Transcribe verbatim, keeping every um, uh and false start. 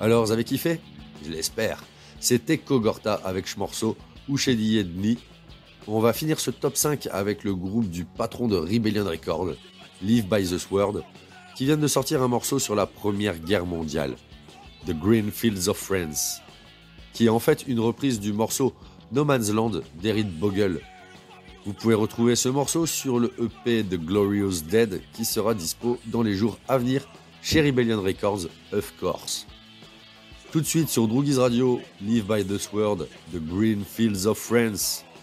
Alors, vous avez kiffé? Je l'espère. C'était Kogorta avec ce morceau Ushedi Dni. On va finir ce top cinq avec le groupe du patron de Rebellion Records, Live by the Sword, qui vient de sortir un morceau sur la Première Guerre mondiale, The Green Fields of France, qui est en fait une reprise du morceau No Man's Land d'Eric Bogle. Vous pouvez retrouver ce morceau sur le E P The Glorious Dead qui sera dispo dans les jours à venir chez Rebellion Records, of course. Tout de suite sur Droogies Radio, Live by the Sword, The Green Fields of France.